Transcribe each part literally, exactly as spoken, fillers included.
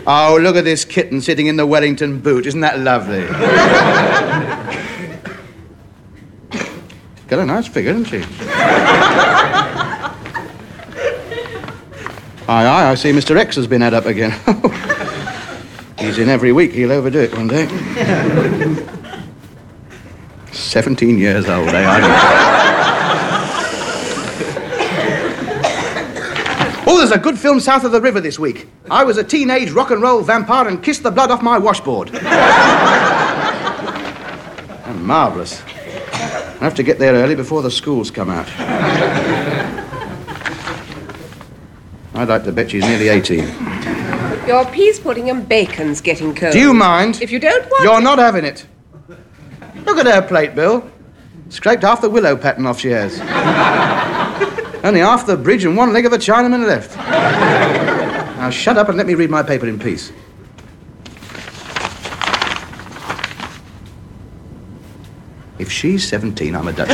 Oh, look at this kitten sitting in the Wellington boot. Isn't that lovely? Got a nice figure, hasn't she? Aye, aye, I see Mister X has been had up again. He's in every week. He'll overdo it one day. Seventeen years old, eh? I Oh, there's a good film south of the river this week. I was a teenage rock and roll vampire and kissed the blood off my washboard. And marvellous. I have to get there early before the schools come out. I'd like to bet she's nearly eighteen. Your peas pudding and bacon's getting cold. Do you mind? If you don't want You're it... not having it. Look at her plate, Bill. Scraped half the willow pattern off she has. Only half the bridge and one leg of a Chinaman left. Now shut up and let me read my paper in peace. If she's seventeen, I'm a Dutchman.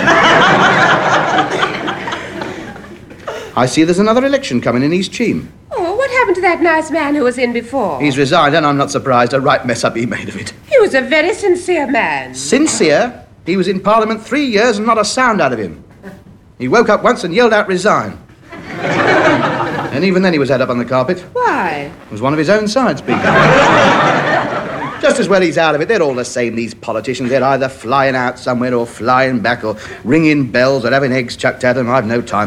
I see there's another election coming in East Cheam. Oh, what happened to that nice man who was in before? He's resigned, and I'm not surprised. A right mess up he made of it. He was a very sincere man. Sincere? He was in Parliament three years and not a sound out of him. He woke up once and yelled out, resign. And even then he was had up on the carpet. Why? It was one of his own side speaking. Just as well he's out of it. They're all the same, these politicians. They're either flying out somewhere or flying back or ringing bells or having eggs chucked at them. I've no time